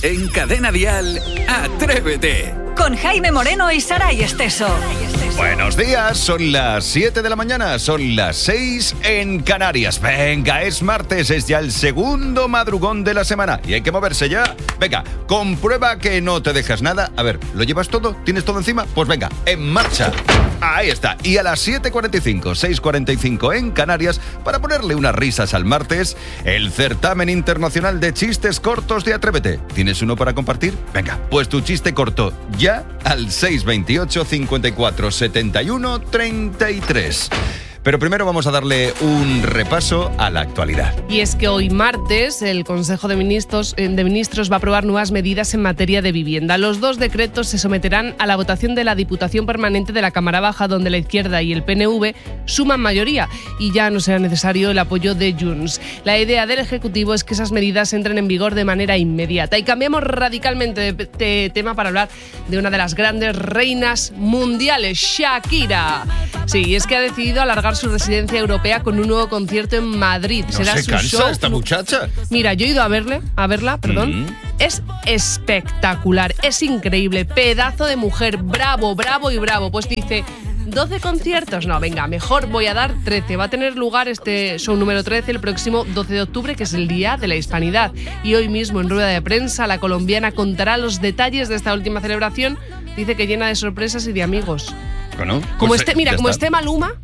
En Cadena Dial, Atrévete. Con Jaime Moreno y Saray Esteso. Buenos días, son las 7 de la mañana, son las 6 en Canarias. Venga, es martes, es ya el segundo madrugón de la semana y hay que moverse ya. Venga, comprueba que no te dejas nada. A ver, ¿lo llevas todo? ¿Tienes todo encima? Pues venga, en marcha. Ahí está. Y a las 7:45, 6:45 en Canarias, para ponerle unas risas al martes, el certamen internacional de chistes cortos de Atrévete. ¿Tienes uno para compartir? Venga, pues tu chiste corto ya al 628 54 71 33. Pero primero vamos a darle un repaso a la actualidad. Y es que hoy martes el Consejo de Ministros va a aprobar nuevas medidas en materia de vivienda. Los dos decretos se someterán a la votación de la Diputación Permanente de la Cámara Baja, donde la izquierda y el PNV suman mayoría y ya no será necesario el apoyo de Junts. La idea del Ejecutivo es que esas medidas entren en vigor de manera inmediata. Y cambiamos radicalmente de tema para hablar de una de las grandes reinas mundiales, Shakira. Sí, es que ha decidido alargar su residencia europea con un nuevo concierto en Madrid. ¿No será se su cansa show. esta muchacha? Mira, yo he ido a verla. Es espectacular, es increíble, pedazo de mujer, bravo. Pues dice, 12 conciertos, no, venga, mejor voy a dar 13. Va a tener lugar este show número 13 el próximo 12 de octubre, que es el Día de la Hispanidad. Y hoy mismo en rueda de prensa la colombiana contará los detalles de esta última celebración. Dice que llena de sorpresas y de amigos. Bueno, Como pues, esté Maluma,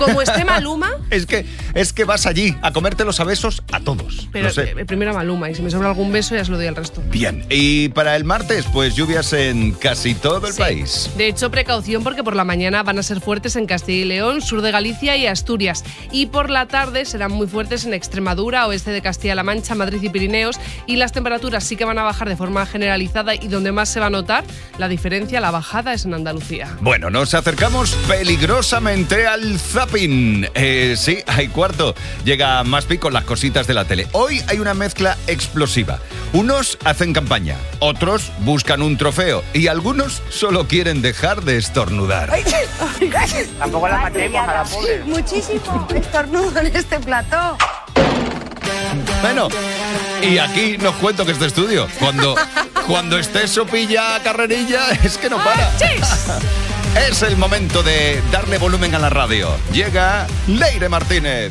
es que vas allí a comértelos a besos a todos. pero No sé. primero a Maluma, y si me sobra algún beso ya se lo doy al resto. Bien, y para el martes, pues lluvias en casi todo el país. De hecho, precaución porque por la mañana van a ser fuertes en Castilla y León, sur de Galicia y Asturias. Y por la tarde serán muy fuertes en Extremadura, oeste de Castilla-La Mancha, Madrid y Pirineos. Y las temperaturas sí que van a bajar de forma generalizada y donde más se va a notar la diferencia, la bajada, es en Andalucía. Bueno, nos acercamos peligrosamente al zapping. Sí, hay cuarto. Llega Maspi con las cositas de la tele. Hoy hay una mezcla explosiva. Unos hacen campaña, otros buscan un trofeo y algunos solo quieren dejar de estornudar. Tampoco la matemos a la pobre. Muchísimo estornudo en este plató. Bueno, y aquí nos cuento que este estudio, cuando esté sopilla carrerilla, es que no para. Es el momento de darle volumen a la radio. Llega Leire Martínez.